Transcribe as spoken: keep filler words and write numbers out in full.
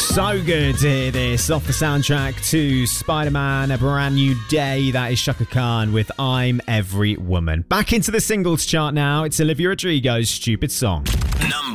So good to hear this off the soundtrack to Spider-Man A Brand New Day. That is Chaka Khan with I'm Every Woman. Back into the singles chart now. It's Olivia Rodrigo's Stupid Song. Number